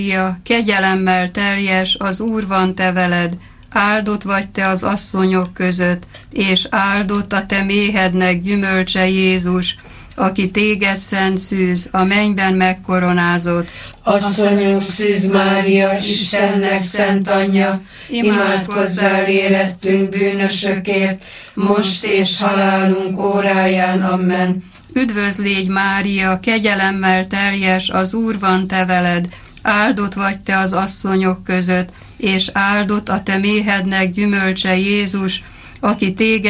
Mária, kegyelemmel teljes, az Úr van te veled, áldott vagy te az asszonyok között, és áldott a te méhednek gyümölcse Jézus, aki téged szent szűz, a mennyben megkoronázott. Asszonyunk Szűz Mária, Istennek szent anyja, imádkozzál érettünk bűnösökért, most és halálunk óráján. Amen. Üdvözl légy Mária, kegyelemmel teljes, az Úr van te veled, áldott vagy te az asszonyok között, és áldott a te méhednek gyümölcse Jézus, aki téged